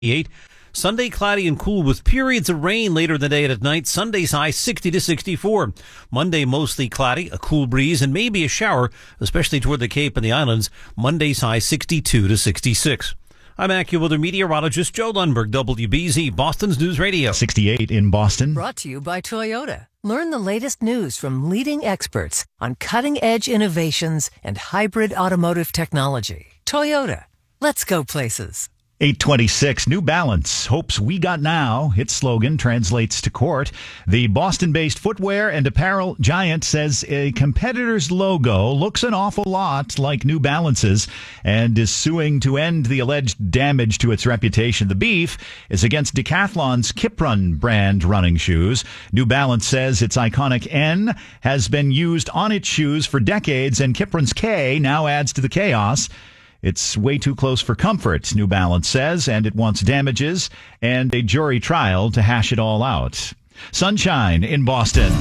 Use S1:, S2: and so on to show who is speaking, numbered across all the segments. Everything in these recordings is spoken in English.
S1: 8. Sunday cloudy and cool with periods of rain later in the day and at night. Sunday's high 60 to 64. Monday mostly cloudy, a cool breeze and maybe a shower, especially toward the Cape and the islands. Monday's high 62 to 66. I'm AccuWeather meteorologist Joe Lundberg, WBZ, Boston's News Radio.
S2: 68 in Boston.
S3: Brought to you by Toyota. Learn the latest news from leading experts on cutting-edge innovations and hybrid automotive technology. Toyota. Let's go places.
S2: 826, New Balance hopes we got now. Its slogan translates to court. The Boston-based footwear and apparel giant says a competitor's logo looks an awful lot like New Balance's and is suing to end the alleged damage to its reputation. The beef is against Decathlon's Kiprun brand running shoes. New Balance says its iconic N has been used on its shoes for decades, and Kiprun's K now adds to the chaos. It's way too close for comfort, New Balance says, and it wants damages and a jury trial to hash it all out. Sunshine in Boston.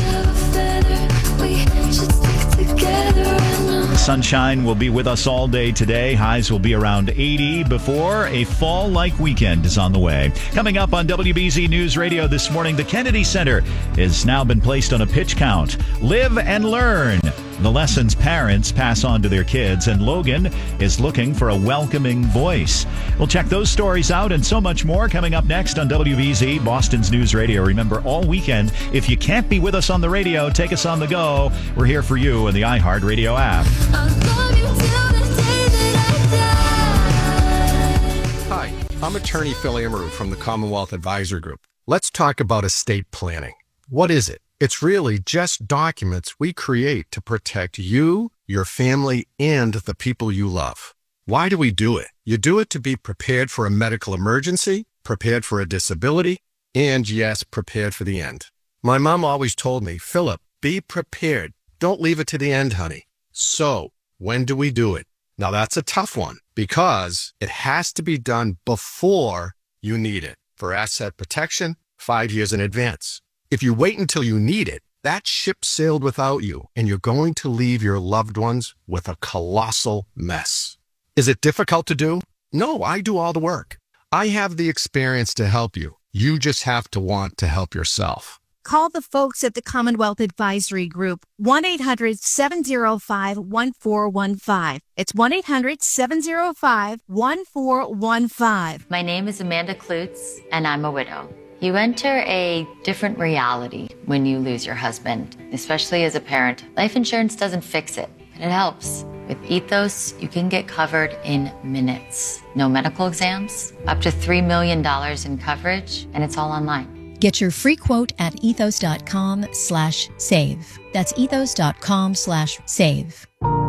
S2: Sunshine will be with us all day today. Highs will be around 80 before a fall-like weekend is on the way. Coming up on WBZ News Radio this morning, the Kennedy Center has now been placed on a pitch count. Live and learn. The lessons parents pass on to their kids, and Logan is looking for a welcoming voice. We'll check those stories out and so much more coming up next on WBZ, Boston's News Radio. Remember, all weekend, if you can't be with us on the radio, take us on the go. We're here for you in the iHeartRadio app.
S4: Hi, I'm attorney Phil Amaru from the Commonwealth Advisory Group. Let's talk about estate planning. What is it? It's really just documents we create to protect you, your family, and the people you love. Why do we do it? You do it to be prepared for a medical emergency, prepared for a disability, and yes, prepared for the end. My mom always told me, Philip, be prepared. Don't leave it to the end, honey. So, when do we do it? Now that's a tough one because it has to be done before you need it. For asset protection, 5 years in advance. If you wait until you need it, that ship sailed without you, and you're going to leave your loved ones with a colossal mess. Is it difficult to do? No, I do all the work. I have the experience to help you. You just have to want to help yourself.
S5: Call the folks at the Commonwealth Advisory Group, 1-800-705-1415. It's 1-800-705-1415.
S6: My name is Amanda Klutz, and I'm a widow. You enter a different reality when you lose your husband, especially as a parent. Life insurance doesn't fix it, but it helps. With Ethos, you can get covered in minutes. No medical exams, up to $3 million in coverage, and it's all online.
S7: Get your free quote at ethos.com/save. That's ethos.com/save.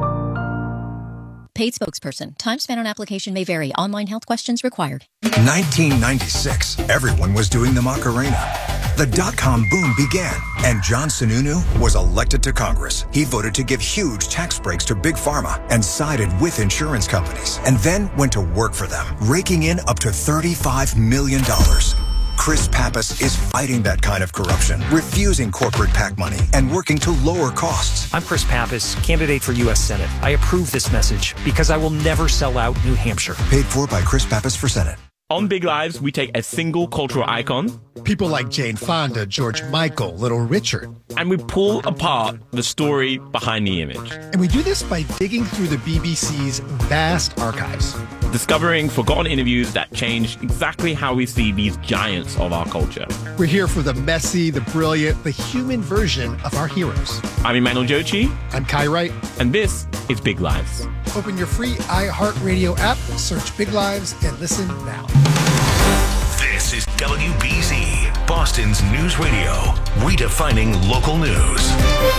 S7: Paid spokesperson. Time spent on application may vary. Online health questions required.
S8: 1996. Everyone was doing the Macarena. The dot-com boom began, and John Sununu was elected to Congress. He voted to give huge tax breaks to Big Pharma and sided with insurance companies, and then went to work for them, raking in up to $35 million. Chris Pappas is fighting that kind of corruption, refusing corporate PAC money, and working to lower costs.
S9: I'm Chris Pappas, candidate for U.S. Senate. I approve this message because I will never sell out New Hampshire.
S8: Paid for by Chris Pappas for Senate.
S10: On Big Lives, we take a single cultural icon,
S11: people like Jane Fonda, George Michael, Little Richard,
S10: and we pull apart the story behind the image.
S11: And we do this by digging through the BBC's vast archives,
S10: discovering forgotten interviews that changed exactly how we see these giants of our culture.
S11: We're here for the messy, the brilliant, the human version of our heroes.
S10: I'm Emmanuel Jochi.
S11: I'm Kai Wright.
S10: And this is Big Lives.
S11: Open your free iHeartRadio app, search Big Lives, and listen now.
S12: This is WBZ, Boston's News Radio, redefining local news.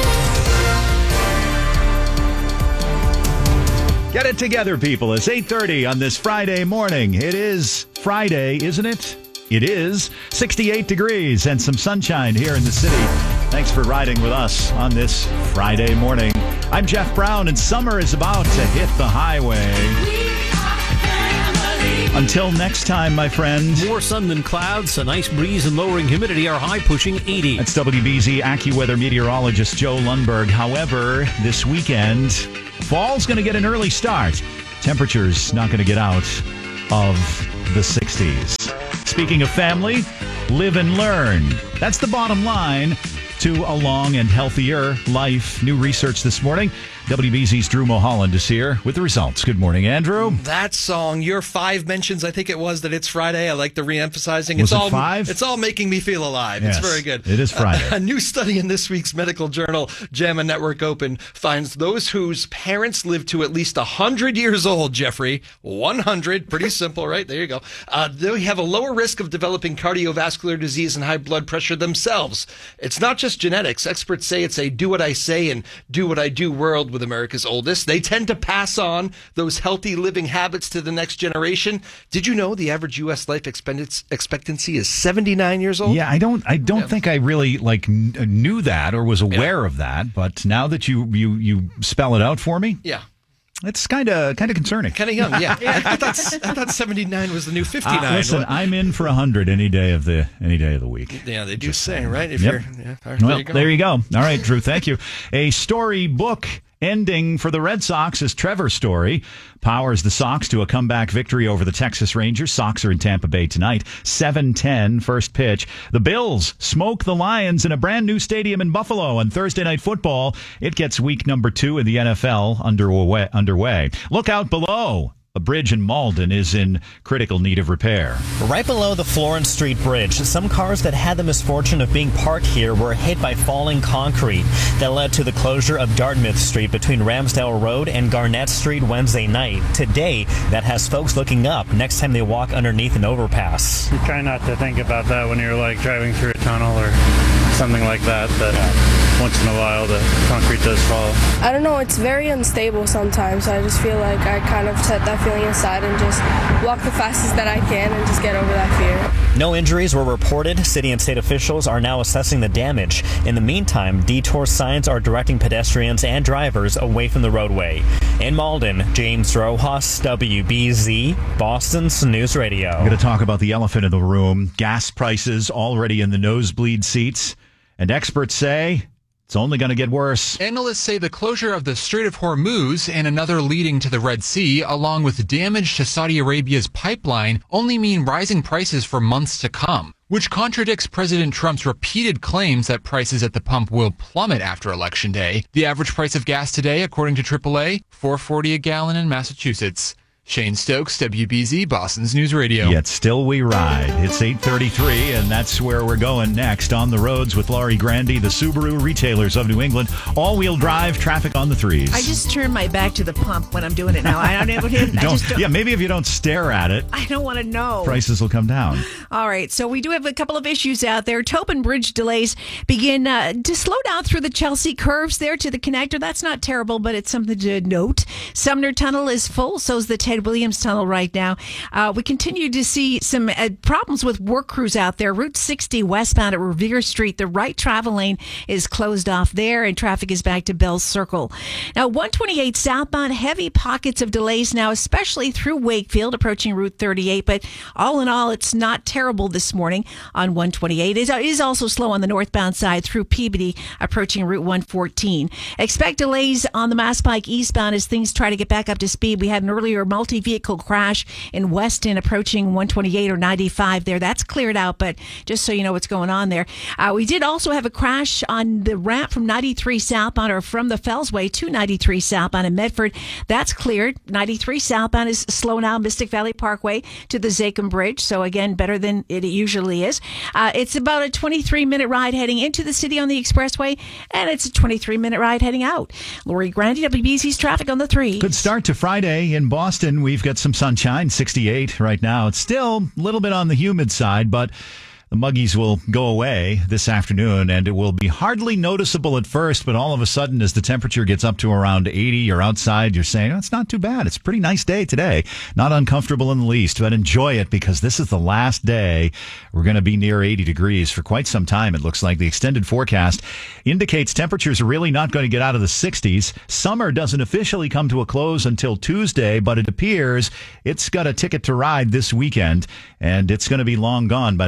S2: Get it together, people. It's 8:30 on this Friday morning. It is Friday, isn't it? It is 68 degrees and some sunshine here in the city. Thanks for riding with us on this Friday morning. I'm Jeff Brown, and summer is about to hit the highway. Until next time, my friend.
S1: More sun than clouds, a nice breeze and lowering humidity, our high pushing 80.
S2: That's WBZ AccuWeather meteorologist Joe Lundberg. However, this weekend, fall's going to get an early start. Temperatures not going to get out of the 60s. Speaking of family, live and learn. That's the bottom line to a long and healthier life. New research this morning. WBZ's Drew Mulholland is here with the results. Good morning, Andrew.
S13: That song, your 5 mentions, I think it was, that it's Friday. I like the re-emphasizing.
S2: Was it 5?
S13: It's all making me feel alive.
S2: Yes,
S13: it's very good.
S2: It is Friday.
S13: A new study in this week's medical journal, JAMA Network Open, finds those whose parents live to at least 100 years old, Jeffrey, 100, pretty simple, right? There you go. They have a lower risk of developing cardiovascular disease and high blood pressure themselves. It's not just genetics. Experts say it's a do what I say and do what I do world with America's oldest. They tend to pass on those healthy living habits to the next generation. Did you know the average U.S. life expectancy is 79 years old?
S2: Yeah, I don't think I really knew that or was aware of that. But now that you spell it out for me,
S13: yeah.
S2: It's kind of concerning.
S13: Kind of young, yeah. I thought 79 was the new 59.
S2: Listen, I'm in for 100 any day of the week.
S13: Yeah, they do say, right? If
S2: Yep.
S13: you're,
S2: there you go. All right, Drew, thank you. A storybook ending for the Red Sox is Trevor Story. Powers the Sox to a comeback victory over the Texas Rangers. Sox are in Tampa Bay tonight. 7:10 first pitch. The Bills smoke the Lions in a brand new stadium in Buffalo on Thursday Night Football. It gets week number 2 in the NFL underway. Look out below. A bridge in Malden is in critical need of repair.
S14: Right below the Florence Street Bridge, some cars that had the misfortune of being parked here were hit by falling concrete that led to the closure of Dartmouth Street between Ramsdale Road and Garnett Street Wednesday night. Today, that has folks looking up next time they walk underneath an overpass.
S15: You try not to think about that when you're driving through a tunnel or something like that, once in a while the concrete does fall.
S16: I don't know, it's very unstable sometimes. I just feel like I kind of set that feeling aside and just walk the fastest that I can and just get over that fear.
S14: No injuries were reported. City and state officials are now assessing the damage. In the meantime, detour signs are directing pedestrians and drivers away from the roadway. In Malden, James Rojas, WBZ, Boston's News Radio.
S2: I'm going to talk about the elephant in the room. Gas prices already in the nosebleed seats. And experts say it's only going to get worse.
S17: Analysts say the closure of the Strait of Hormuz and another leading to the Red Sea, along with damage to Saudi Arabia's pipeline, only mean rising prices for months to come, which contradicts President Trump's repeated claims that prices at the pump will plummet after Election Day. The average price of gas today, according to AAA, $4.40 a gallon in Massachusetts. Shane Stokes, WBZ, Boston's News Radio.
S2: Yet still we ride. It's 8:33, and that's where we're going next. On the roads with Laurie Grandy, the Subaru retailers of New England. All-wheel drive, traffic on the threes.
S18: I just turn my back to the pump when I'm doing it now. I don't.
S2: Yeah, maybe if you don't stare at it.
S18: I don't want to know.
S2: Prices will come down.
S18: All right, so we do have a couple of issues out there. Tobin Bridge delays begin to slow down through the Chelsea curves there to the connector. That's not terrible, but it's something to note. Sumner Tunnel is full, so is the Ted Williams Tunnel right now. We continue to see some problems with work crews out there. Route 60 westbound at Revere Street, the right travel lane is closed off there, and traffic is back to Bell Circle. Now, 128 southbound, heavy pockets of delays now, especially through Wakefield, approaching Route 38. But all in all, it's not terrible this morning on 128. It is also slow on the northbound side through Peabody, approaching Route 114. Expect delays on the Mass Pike eastbound as things try to get back up to speed. We had an earlier multi-vehicle crash in Weston approaching 128 or 95 there. That's cleared out, but just so you know what's going on there. We did also have a crash on the ramp from 93 southbound or from the Fellsway to 93 southbound in Medford. That's cleared. 93 southbound is slow now, Mystic Valley Parkway to the Zachem Bridge. So again, better than it usually is. It's about a 23-minute ride heading into the city on the expressway, and it's a 23-minute ride heading out. Lori Grandy, WBC's traffic on the 3.
S2: Good start to Friday in Boston. We've got some sunshine, 68 right now. It's still a little bit on the humid side, but the muggies will go away this afternoon, and it will be hardly noticeable at first, but all of a sudden, as the temperature gets up to around 80, you're outside, you're saying, oh, it's not too bad. It's a pretty nice day today. Not uncomfortable in the least, but enjoy it because this is the last day. We're going to be near 80 degrees for quite some time, it looks like. The extended forecast indicates temperatures are really not going to get out of the 60s. Summer doesn't officially come to a close until Tuesday, but it appears it's got a ticket to ride this weekend, and it's going to be long gone by the time Tuesday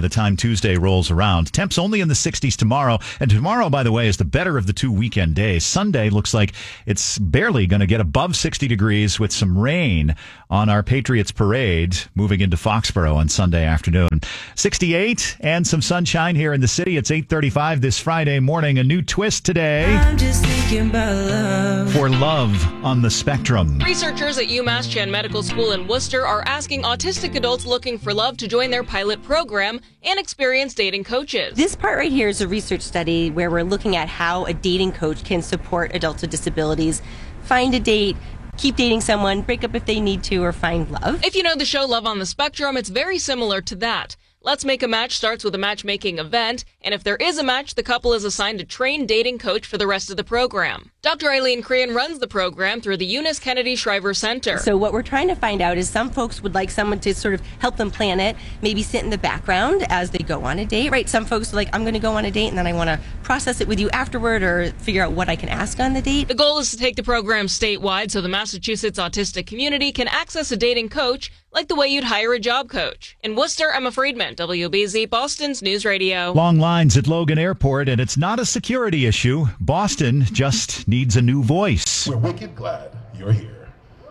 S2: Tuesday rolls around. Temps only in the 60s tomorrow. And tomorrow, by the way, is the better of the 2 weekend days. Sunday looks like it's barely going to get above 60 degrees with some rain on our Patriots parade moving into Foxborough on Sunday afternoon. 68 and some sunshine here in the city. It's 8:35 this Friday morning. A new twist today.
S19: I'm just thinking about love.
S2: For Love on the Spectrum.
S20: Researchers at UMass Chan Medical School in Worcester are asking autistic adults looking for love to join their pilot program and experience dating coaches.
S21: This part right here is a research study where we're looking at how a dating coach can support adults with disabilities find a date, keep dating someone, break up if they need to, or find love.
S20: If you know the show Love on the Spectrum, it's very similar to that. Let's Make a Match starts with a matchmaking event, and if there is a match, the couple is assigned a trained dating coach for the rest of the program. Dr. Eileen Crean runs the program through the Eunice Kennedy Shriver Center.
S21: So what we're trying to find out is some folks would like someone to sort of help them plan it, maybe sit in the background as they go on a date, right? Some folks are like, I'm going to go on a date and then I want to process it with you afterward or figure out what I can ask on the date.
S20: The goal is to take the program statewide so the Massachusetts autistic community can access a dating coach like the way you'd hire a job coach. In Worcester, Emma Friedman, WBZ, Boston's News Radio.
S2: Long lines at Logan Airport, and it's not a security issue. Boston just needs a new voice.
S22: We're wicked glad you're here.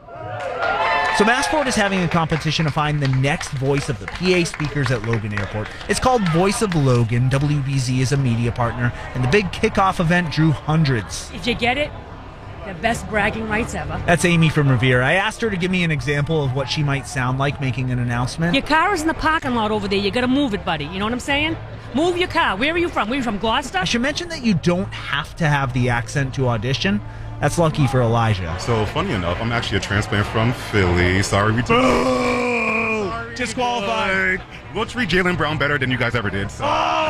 S23: So Massport is having a competition to find the next voice of the PA speakers at Logan Airport. It's called Voice of Logan. WBZ is a media partner, and the big kickoff event drew hundreds.
S24: If you get it, the best bragging rights ever.
S23: That's Amy from Revere. I asked her to give me an example of what she might sound like making an announcement.
S24: Your car is in the parking lot over there. You got to move it, buddy. You know what I'm saying? Move your car. Where are you from? Were you from Gloucester?
S23: I should mention that you don't have to have the accent to audition. That's lucky for Elijah.
S22: So, funny enough, I'm actually a transplant from Philly. Sorry, we
S23: disqualified.
S22: We'll treat Jaylen Brown better than you guys ever did. So.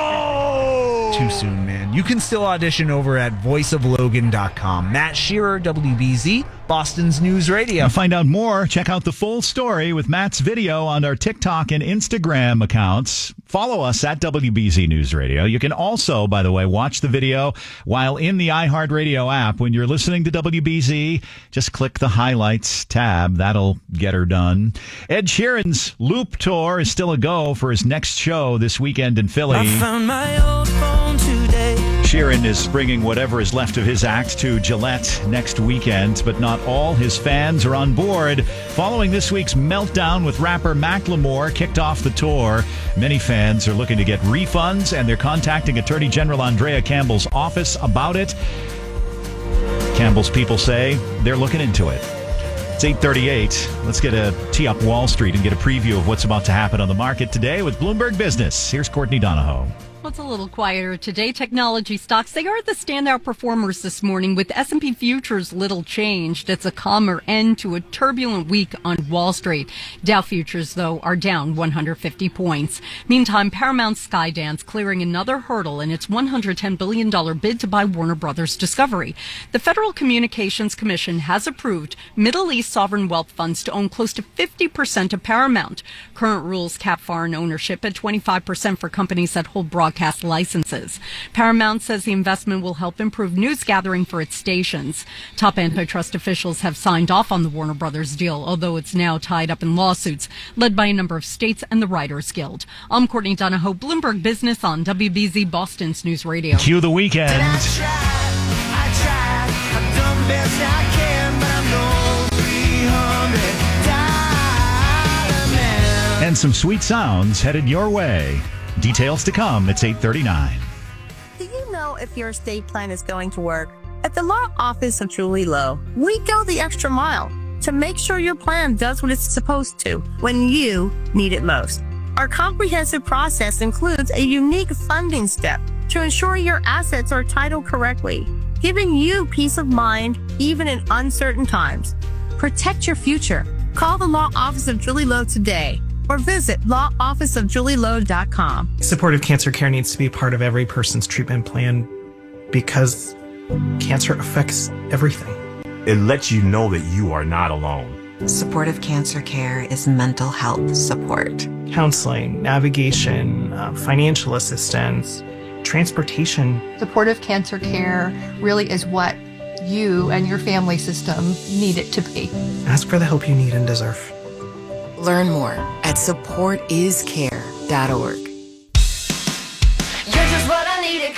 S23: Too soon, man. You can still audition over at voiceoflogan.com. Matt Shearer, WBZ, Boston's News Radio.
S2: To find out more, check out the full story with Matt's video on our TikTok and Instagram accounts. Follow us at WBZ News Radio. You can also, by the way, watch the video while in the iHeartRadio app. When you're listening to WBZ, just click the highlights tab. That'll get her done. Ed Sheeran's Loop Tour is still a go for his next show this weekend in Philly.
S19: I found my old phone today.
S2: Sheeran is bringing whatever is left of his act to Gillette next weekend, but not all his fans are on board. Following this week's meltdown with rapper Macklemore kicked off the tour, many fans are looking to get refunds, and they're contacting Attorney General Andrea Campbell's office about it. Campbell's people say they're looking into it. It's 8:38. Let's get a tee up Wall Street and get a preview of what's about to happen on the market today with Bloomberg Business. Here's Courtney Donahoe.
S25: Well, it's a little quieter today. Technology stocks, they are the standout performers this morning, with S&P futures little changed. It's a calmer end to a turbulent week on Wall Street. Dow futures, though, are down 150 points. Meantime, Paramount Skydance clearing another hurdle in its $110 billion bid to buy Warner Brothers Discovery. The Federal Communications Commission has approved Middle East sovereign wealth funds to own close to 50% of Paramount. Current rules cap foreign ownership at 25% for companies that hold broadcast licenses. Paramount says the investment will help improve news gathering for its stations. Top antitrust officials have signed off on the Warner Brothers deal, although it's now tied up in lawsuits led by a number of states and the Writers Guild. I'm Courtney Donahoe, Bloomberg Business on WBZ Boston's News Radio.
S2: Cue the weekend.
S19: I tried, I've done best I can, but I'm no $300 man.
S2: And some sweet sounds headed your way. Details to come. It's 8:39.
S26: Do you know if your estate plan is going to work? At the law office of Julie Lowe, we go the extra mile to make sure your plan does what it's supposed to when you need it most. Our comprehensive process includes a unique funding step to ensure your assets are titled correctly, giving you peace of mind even in uncertain times. Protect your future. Call the law office of Julie Lowe today, or visit lawofficeofjulielowe.com.
S27: Supportive cancer care needs to be part of every person's treatment plan because cancer affects everything.
S28: It lets you know that you are not alone.
S29: Supportive cancer care is mental health support.
S27: Counseling, navigation, financial assistance, transportation.
S30: Supportive cancer care really is what you and your family system need it to be.
S27: Ask for the help you need and deserve.
S29: Learn more at supportiscare.org.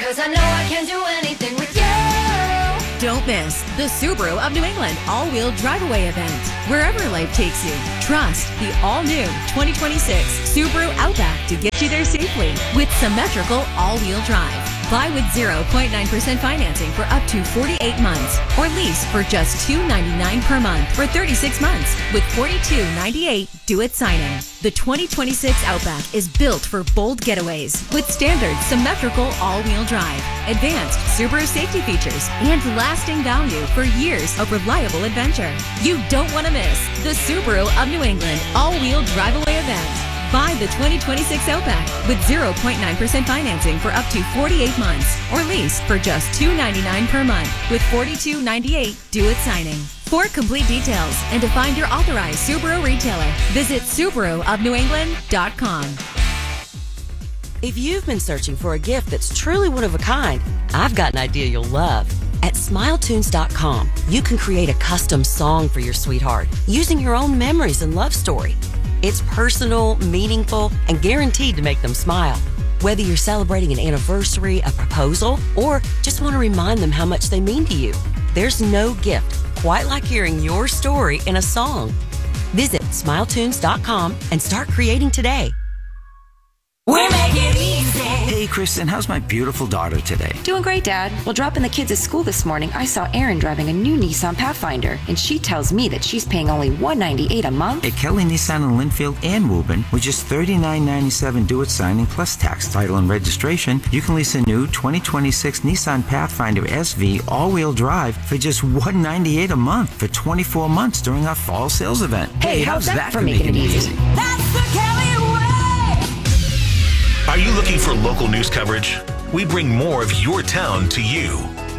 S3: 'cause I know I can do anything with you.
S4: Don't miss the Subaru of New England all-wheel drive-away event. Wherever life takes you, trust the all-new 2026 Subaru Outback to get you there safely with symmetrical all-wheel drive. Buy with 0.9% financing for up to 48 months or lease for just $299 per month for 36 months with $42.98 due at signing. The 2026 Outback is built for bold getaways with standard symmetrical all-wheel drive, advanced Subaru safety features, and lasting value for years of reliable adventure. You don't want to miss the Subaru of New England all-wheel drive-away event. Buy the 2026 Outback with 0.9% financing for up to 48 months or lease for just $299 per month with $42.98 due at signing. For complete details and to find your authorized Subaru retailer, visit SubaruofNewEngland.com.
S5: If you've been searching for a gift that's truly one of a kind, I've got an idea you'll love. At SmileTunes.com, you can create a custom song for your sweetheart using your own memories and love story. It's personal, meaningful, and guaranteed to make them smile. Whether you're celebrating an anniversary, a proposal, or just want to remind them how much they mean to you, there's no gift quite like hearing your story in a song. Visit SmileTunes.com and start creating today.
S3: We make it easy.
S6: Hey, Kristen, how's my beautiful daughter today?
S7: Doing great, Dad. While dropping the kids at school this morning, I saw Erin driving a new Nissan Pathfinder, and she tells me that she's paying only $198 a month.
S6: At Kelly Nissan in Linfield and Woburn, with just $39.97 due at signing plus tax, title, and registration, you can lease a new 2026 Nissan Pathfinder SV all-wheel drive for just $198 a month for 24 months during our fall sales event.
S7: Hey, how's that for making it easy?
S3: That's the Kelly way.
S8: Are you looking for local news coverage? We bring more of your town to you.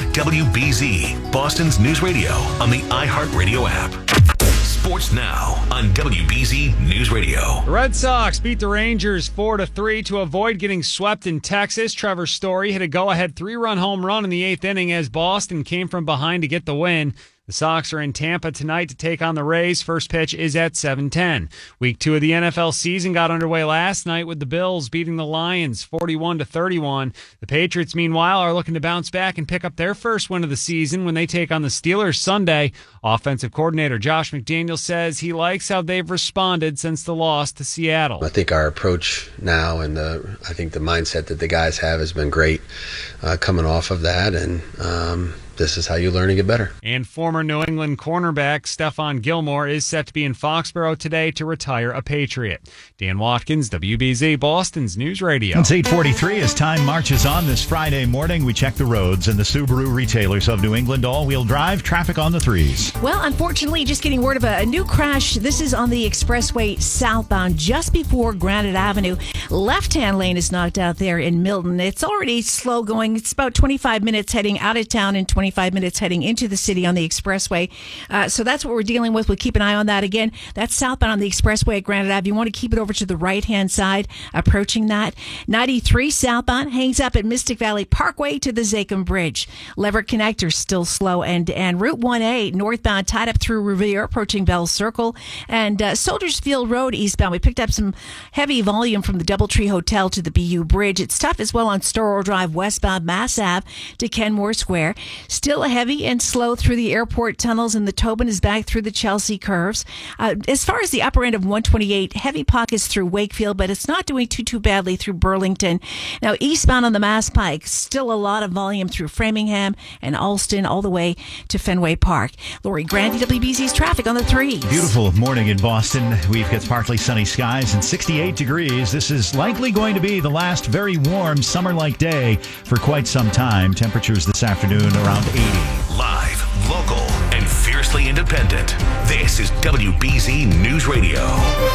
S8: WBZ, Boston's news radio on the iHeartRadio app. Sports now on WBZ News Radio.
S9: The Red Sox beat the Rangers 4-3 to avoid getting swept in Texas. Trevor Story hit a go-ahead 3-run home run in the 8th inning as Boston came from behind to get the win. The Sox are in Tampa tonight to take on the Rays. First pitch is at 7:10. Week 2 of the NFL season got underway last night with the Bills beating the Lions 41-31. The Patriots, meanwhile, are looking to bounce back and pick up their first win of the season when they take on the Steelers Sunday. Offensive coordinator Josh McDaniels says he likes how they've responded since the loss to Seattle.
S10: I think our approach now and I think the mindset that the guys have has been great coming off of that, and this is how you learn to get better.
S9: And former New England cornerback Stephon Gilmore is set to be in Foxborough today to retire a Patriot. Dan Watkins, WBZ, Boston's News Radio.
S2: It's 8:43 as time marches on this Friday morning. We check the roads and the Subaru retailers of New England all-wheel drive. Traffic on the 3s.
S18: Well, unfortunately, just getting word of a new crash. This is on the expressway southbound just before Granite Avenue. Left-hand lane is knocked out there in Milton. It's already slow going. It's about 25 minutes heading out of town and 25 minutes heading into the city on the expressway. So that's what we're dealing with. We'll keep an eye on that. Again, that's southbound on the expressway at Granite Ave. You want to keep it over to the right-hand side, approaching that. 93 southbound hangs up at Mystic Valley Parkway to the Zakim Bridge. Lever connector still slow. And Route 1A northbound tied up through Revere, approaching Bell Circle. And Soldiers Field Road eastbound. We picked up some heavy volume from the Doubletree Hotel to the BU Bridge. It's tough as well on Storrow Drive westbound Mass Ave to Kenmore Square. Still heavy and slow through the airport tunnels, and the Tobin is back through the Chelsea curves. As far as the upper end of 128, heavy pockets through Wakefield, but it's not doing too badly through Burlington. Now, eastbound on the Mass Pike, still a lot of volume through Framingham and Alston all the way to Fenway Park. Lori Grandy, WBZ's traffic on the 3s.
S2: Beautiful morning in Boston. We've got partly sunny skies and 68 degrees. This is likely going to be the last very warm summer-like day for quite some time. Temperatures this afternoon around 80.
S8: Live, local, and fiercely independent. This is WBZ News Radio.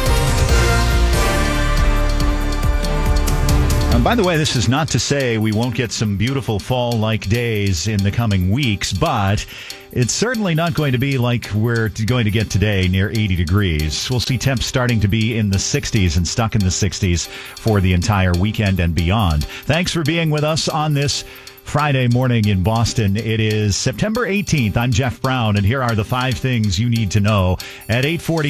S2: By the way, this is not to say we won't get some beautiful fall-like days in the coming weeks, but it's certainly not going to be like we're going to get today, near 80 degrees. We'll see temps starting to be in the 60s and stuck in the 60s for the entire weekend and beyond. Thanks for being with us on this Friday morning in Boston. It is September 18th. I'm Jeff Brown, and here are the 5 things you need to know at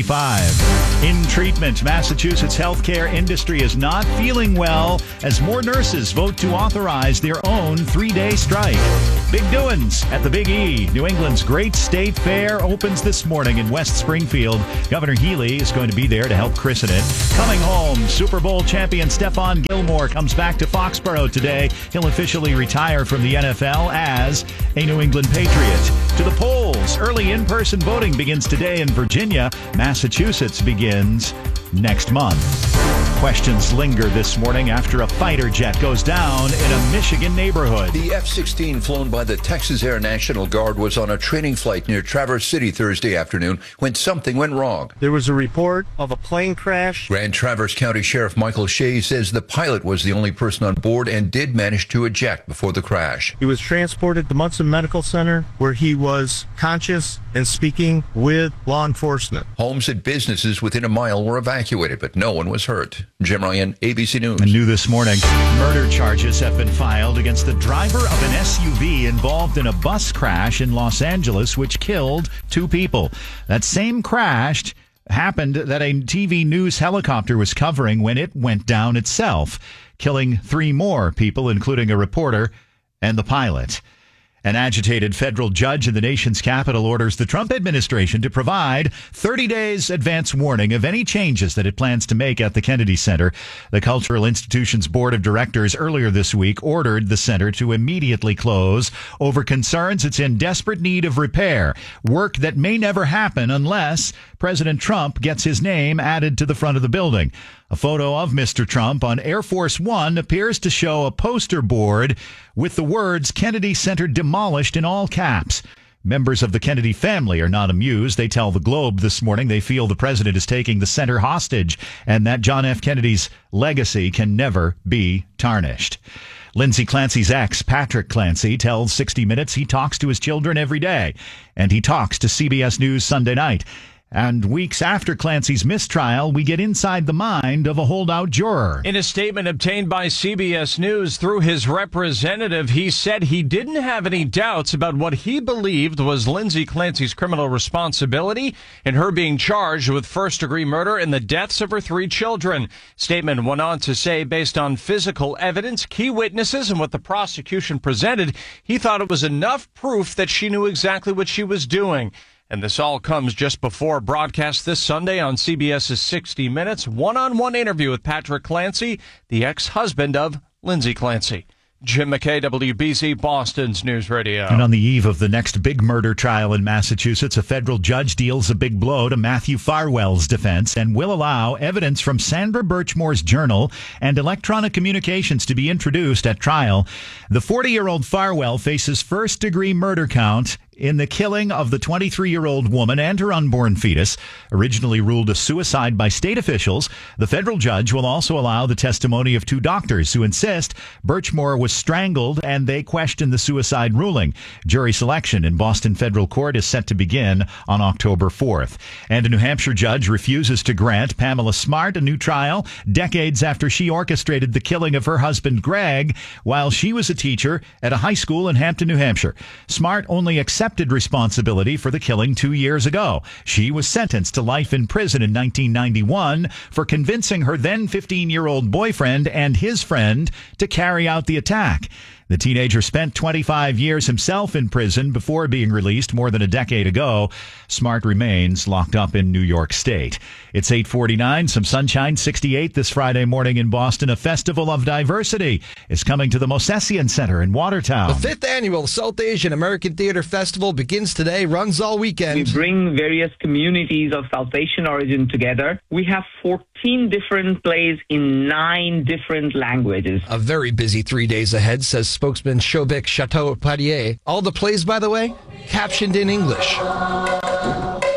S2: 8:45. In treatment, Massachusetts healthcare industry is not feeling well as more nurses vote to authorize their own 3-day strike. Big doings at the Big E. New England's Great State Fair opens this morning in West Springfield. Governor Healy is going to be there to help christen it. Coming home, Super Bowl champion Stephon Gilmore comes back to Foxborough today. He'll officially retire from the NFL as a New England Patriot. To the polls, early in-person voting begins today in Virginia. Massachusetts begins next month. Questions linger this morning after a fighter jet goes down in a Michigan neighborhood.
S1: The F-16 flown by the Texas Air National Guard was on a training flight near Traverse City Thursday afternoon when something went wrong.
S11: There was a report of a plane crash.
S1: Grand Traverse County Sheriff Michael Shea says the pilot was the only person on board and did manage to eject before the crash.
S11: He was transported to Munson Medical Center where he was conscious and speaking with law enforcement.
S1: Homes and businesses within a mile were evacuated, but no one was hurt. Jim Ryan, ABC News.
S2: And new this morning, murder charges have been filed against the driver of an SUV involved in a bus crash in Los Angeles, which killed 2 people. That same crash happened that a TV news helicopter was covering when it went down itself, killing 3 more people, including a reporter and the pilot. An agitated federal judge in the nation's capital orders the Trump administration to provide 30 days advance warning of any changes that it plans to make at the Kennedy Center. The Cultural Institution's board of directors earlier this week ordered the center to immediately close over concerns it's in desperate need of repair, work that may never happen unless President Trump gets his name added to the front of the building. A photo of Mr. Trump on Air Force One appears to show a poster board with the words Kennedy Center demolished in all caps. Members of the Kennedy family are not amused. They tell the Globe this morning they feel the president is taking the center hostage and that John F. Kennedy's legacy can never be tarnished. Lindsay Clancy's ex, Patrick Clancy, tells 60 Minutes he talks to his children every day, and he talks to CBS News Sunday night. And weeks after Clancy's mistrial, we get inside the mind of a holdout juror.
S12: In a statement obtained by CBS News through his representative, he said he didn't have any doubts about what he believed was Lindsay Clancy's criminal responsibility in her being charged with first-degree murder in the deaths of her 3 children. Statement went on to say, based on physical evidence, key witnesses, and what the prosecution presented, he thought it was enough proof that she knew exactly what she was doing. And this all comes just before broadcast this Sunday on CBS's 60 Minutes, one-on-one interview with Patrick Clancy, the ex-husband of Lindsay Clancy. Jim McKay, WBZ, Boston's News Radio.
S2: And on the eve of the next big murder trial in Massachusetts, a federal judge deals a big blow to Matthew Farwell's defense and will allow evidence from Sandra Birchmore's journal and electronic communications to be introduced at trial. The 40-year-old Farwell faces first-degree murder count in the killing of the 23-year-old woman and her unborn fetus, originally ruled a suicide by state officials. The federal judge will also allow the testimony of 2 doctors who insist Birchmore was strangled, and they question the suicide ruling. Jury selection in Boston federal court is set to begin on October 4th. And a New Hampshire judge refuses to grant Pamela Smart a new trial decades after she orchestrated the killing of her husband Greg while she was a teacher at a high school in Hampton, New Hampshire. Smart only accepted responsibility for the killing 2 years ago. She was sentenced to life in prison in 1991 for convincing her then 15-year-old boyfriend and his friend to carry out the attack. The teenager spent 25 years himself in prison before being released more than a decade ago. Smart remains locked up in New York State. It's 8:49, some sunshine, 68 this Friday morning in Boston. A festival of diversity is coming to the Mosesian Center in Watertown.
S13: The 5th annual South Asian American Theater Festival begins today, runs all weekend.
S14: We bring various communities of South Asian origin together. We have 14 different plays in 9 different languages.
S13: A very busy 3 days ahead, says spokesman Shobik Chateau-Padier. All the plays, by the way, captioned in English. In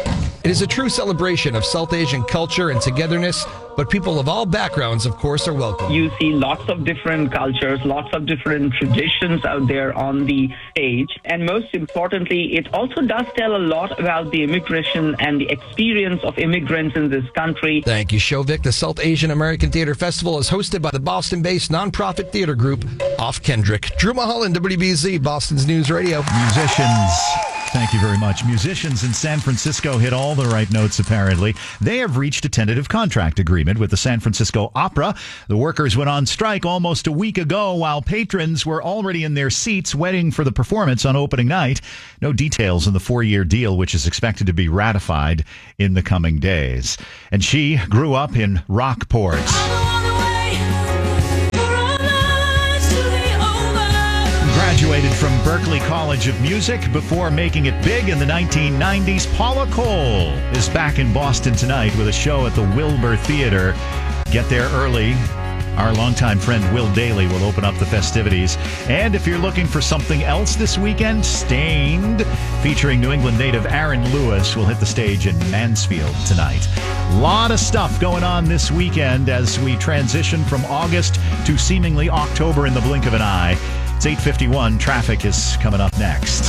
S13: It is a true celebration of South Asian culture and togetherness, but people of all backgrounds, of course, are welcome.
S14: You see lots of different cultures, lots of different traditions out there on the stage. And most importantly, it also does tell a lot about the immigration and the experience of immigrants in this country.
S13: Thank you, Shovik. The South Asian American Theater Festival is hosted by the Boston-based nonprofit theater group Off Kendrick. Drew Mulholland, WBZ, Boston's News Radio.
S2: Musicians. Thank you very much. Musicians in San Francisco hit all the right notes, apparently. They have reached a tentative contract agreement with the San Francisco Opera. The workers went on strike almost a week ago while patrons were already in their seats waiting for the performance on opening night. No details in the 4-year deal, which is expected to be ratified in the coming days. And she grew up in Rockport. Graduated from Berklee College of Music before making it big in the 1990s. Paula Cole is back in Boston tonight with a show at the Wilbur Theater. Get there early. Our longtime friend Will Daly will open up the festivities. And if you're looking for something else this weekend, Stained, featuring New England native Aaron Lewis, will hit the stage in Mansfield tonight. A lot of stuff going on this weekend as we transition from August to seemingly October in the blink of an eye. It's 8:51. Traffic is coming up next.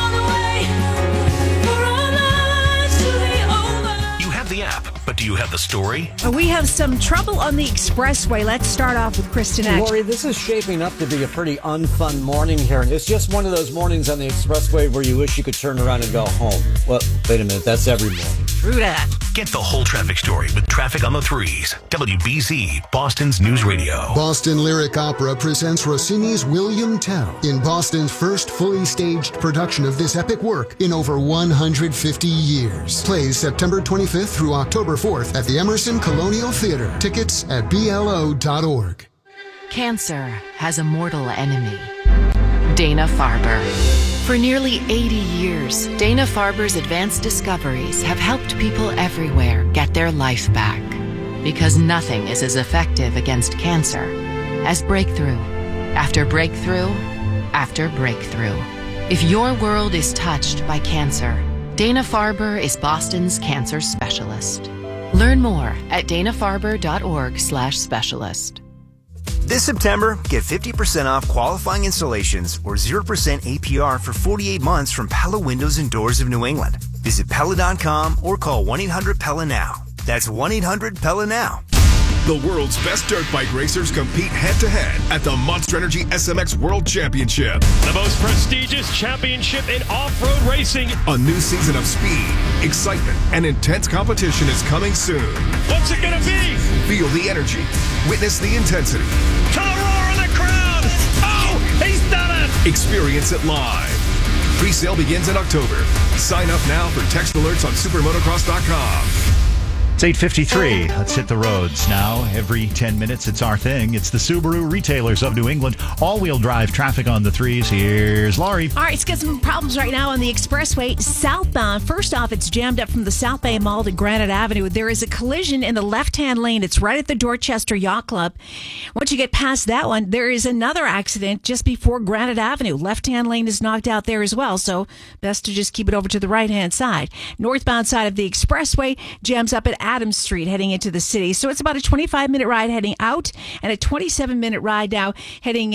S8: You have the app, but do you have the story?
S18: We have some trouble on the expressway. Let's start off with Kristen Eck.
S15: Lori, this is shaping up to be a pretty unfun morning here. It's just one of those mornings on the expressway where you wish you could turn around and go home. Well, wait a minute. That's every morning.
S18: True that.
S8: Get the whole traffic story with Traffic on the Threes. WBZ, Boston's News Radio.
S16: Boston Lyric Opera presents Rossini's William Tell in Boston's first fully staged production of this epic work in over 150 years. Plays September 25th through October 4th at the Emerson Colonial Theater. Tickets at BLO.org.
S17: Cancer has a mortal enemy, Dana-Farber. For nearly 80 years, Dana-Farber's advanced discoveries have helped people everywhere get their life back. Because nothing is as effective against cancer as breakthrough after breakthrough after breakthrough. If your world is touched by cancer, Dana-Farber is Boston's cancer specialist. Learn more at danafarber.org/specialist.
S19: This September, get 50% off qualifying installations or 0% APR for 48 months from Pella Windows and Doors of New England. Visit Pella.com or call 1-800-PELLA now. That's 1-800-PELLA now.
S20: The world's best dirt bike racers compete head-to-head at the Monster Energy SMX World Championship.
S21: The most prestigious championship in off-road racing.
S20: A new season of speed, excitement, and intense competition is coming soon.
S21: What's it gonna be?
S20: Feel the energy. Witness the intensity.
S21: To roar in the crowd! Oh, he's done it!
S20: Experience it live. Pre-sale begins in October. Sign up now for text alerts on supermotocross.com.
S2: It's 8:53. Let's hit the roads now. Every 10 minutes, it's our thing. It's the Subaru Retailers of New England. All-wheel drive traffic on the threes. Here's Laurie.
S18: All right, it's got some problems right now on the expressway southbound. First off, it's jammed up from the South Bay Mall to Granite Avenue. There is a collision in the left-hand lane. It's right at the Dorchester Yacht Club. Once you get past that one, there is another accident just before Granite Avenue. Left-hand lane is knocked out there as well, so best to just keep it over to the right-hand side. Northbound side of the expressway jams up at Adams Street heading into the city. So it's about a 25-minute ride heading out and a 27-minute ride now heading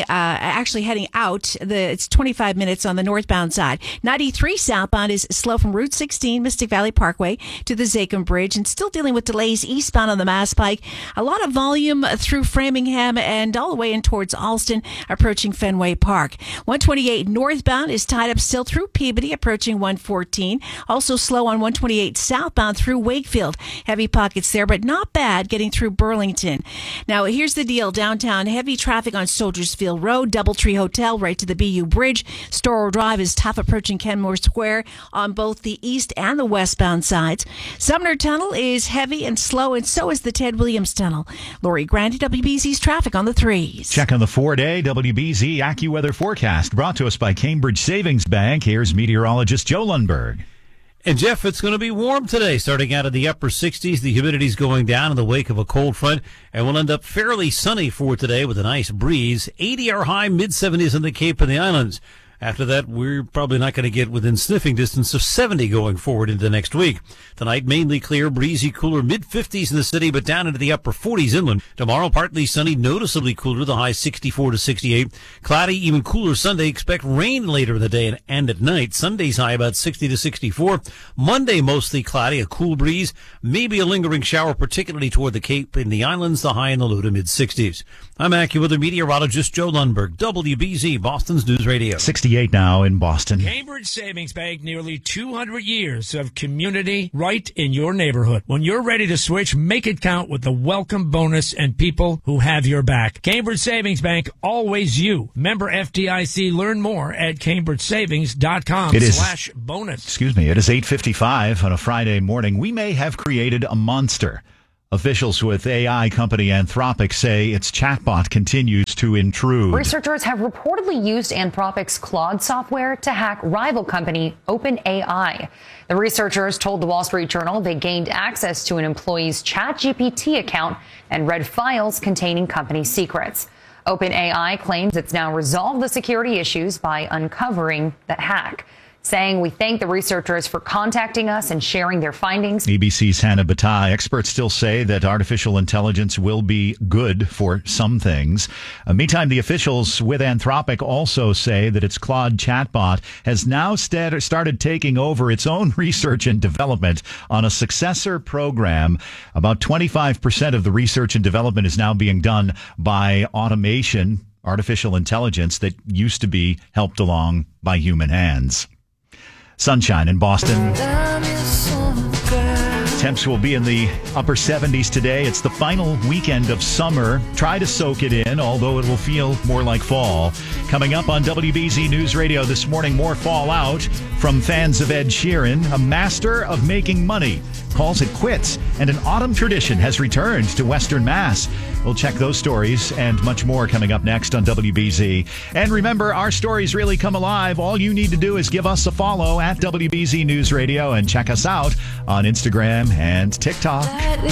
S18: out. It's 25 minutes on the northbound side. 93 southbound is slow from Route 16, Mystic Valley Parkway to the Zakim Bridge, and still dealing with delays eastbound on the Mass Pike. A lot of volume through Framingham and all the way in towards Alston, approaching Fenway Park. 128 northbound is tied up still through Peabody, approaching 114. Also slow on 128 southbound through Wakefield. Heavy pockets there, but not bad getting through Burlington. Now, here's the deal. Downtown, heavy traffic on Soldiers Field Road, Doubletree Hotel right to the BU Bridge. Storrow Drive is tough approaching Kenmore Square on both the east and the westbound sides. Sumner Tunnel is heavy and slow, and so is the Ted Williams Tunnel. Lori Grandy, WBZ's traffic on the threes.
S2: Check on the 4-day WBZ AccuWeather forecast brought to us by Cambridge Savings Bank. Here's meteorologist Joe Lundberg.
S22: And Jeff, it's going to be warm today, starting out of the upper 60s. The humidity's going down in the wake of a cold front, and we'll end up fairly sunny for today with a nice breeze. 80 our high, mid-70s in the Cape and the Islands. After that, we're probably not going to get within sniffing distance of 70 going forward into next week. Tonight, mainly clear, breezy, cooler, mid-50s in the city, but down into the upper 40s inland. Tomorrow, partly sunny, noticeably cooler, the high 64 to 68. Cloudy, even cooler Sunday. Expect rain later in the day and at night. Sunday's high about 60 to 64. Monday, mostly cloudy, a cool breeze, maybe a lingering shower, particularly toward the Cape and the islands, the high in the low to mid-60s. I'm AccuWeather meteorologist Joe Lundberg, WBZ, Boston's News Radio.
S2: 68 now in Boston.
S21: Cambridge Savings Bank, nearly 200 years of community right in your neighborhood. When you're ready to switch, make it count with the welcome bonus and people who have your back. Cambridge Savings Bank, always you. Member FDIC. Learn more at cambridgesavings.com/bonus.
S2: Excuse me. It is 8:55 on a Friday morning. We may have created a monster. Officials with AI company Anthropic say its chatbot continues to intrude.
S4: Researchers have reportedly used Anthropic's Claude software to hack rival company OpenAI. The researchers told the Wall Street Journal they gained access to an employee's ChatGPT account and read files containing company secrets. OpenAI claims it's now resolved the security issues by uncovering the hack, saying, "We thank the researchers for contacting us and sharing their findings."
S2: ABC's Hannah Bataille. Experts still say that artificial intelligence will be good for some things. Meantime, the officials with Anthropic also say that its Claude chatbot has now started taking over its own research and development on a successor program. About 25% of the research and development is now being done by automation, artificial intelligence that used to be helped along by human hands. Sunshine in Boston. Temps will be in the upper 70s today. It's the final weekend of summer. Try to soak it in, although it will feel more like fall. Coming up on WBZ News Radio this morning, more fallout from fans of Ed Sheeran. A master of making money calls it quits, and an autumn tradition has returned to Western Mass. We'll check those stories and much more coming up next on WBZ. And remember, our stories really come alive. All you need to do is give us a follow at WBZ News Radio and check us out on Instagram and TikTok.